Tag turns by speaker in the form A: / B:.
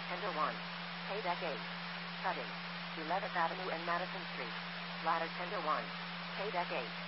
A: tender 1. Pay deck 8. Cutting. 11th Avenue and Madison Street. Ladder tender 1. Pay deck 8.